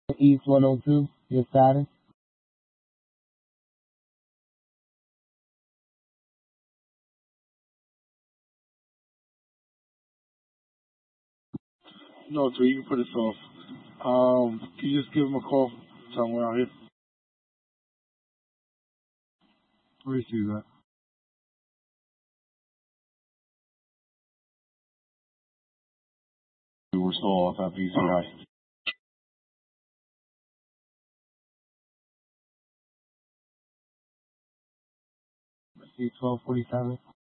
East 102, your status? No, so you can put us off. Can you just give him a call? Tell him we're out here. Where is he at? We're still off at BCI. 1247.